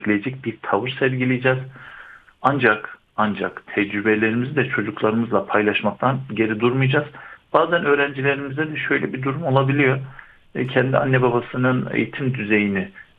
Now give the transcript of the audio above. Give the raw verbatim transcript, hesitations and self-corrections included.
etkileyecek bir tavır sergileyeceğiz. Ancak ancak tecrübelerimizi de çocuklarımızla paylaşmaktan geri durmayacağız. Bazen öğrencilerimizde de şöyle bir durum olabiliyor. E, kendi anne babasının eğitim düzeyini